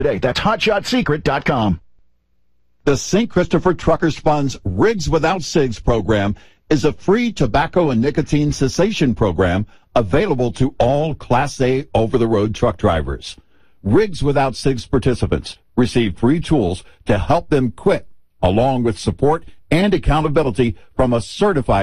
Today, that's hotshotsecret.com. The St. Christopher Truckers Fund's Rigs Without Cigs program is a free tobacco and nicotine cessation program available to all Class A over-the-road truck drivers. Rigs Without Cigs participants receive free tools to help them quit, along with support and accountability from a certified